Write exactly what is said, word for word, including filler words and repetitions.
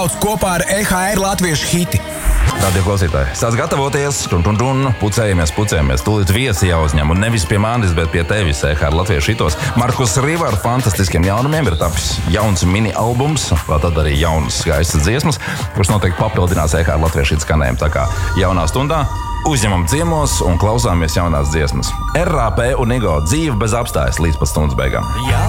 Kopā ar E H R latviešu hiti. Radio klausītāji, sāc gatavoties, tun, tun, tun, pucējamies, pucējamies, tūlīt viesi jāuzņem, un nevis pie manis, bet pie tevis, E H R latviešu hitos. Markus Riva ar fantastiskiem jaunumiem ir tapis jauns mini-albums, vēl tad arī jaunas skaistas dziesmas, kurš noteikti papildinās E H R latviešu hitu skanējumu. Tā kā jaunā stundā uzņemam ciemos un klausāmies jaunās dziesmas. R A P un Igo dzīve bez apstājas līdz pat stundas beigām. Jā,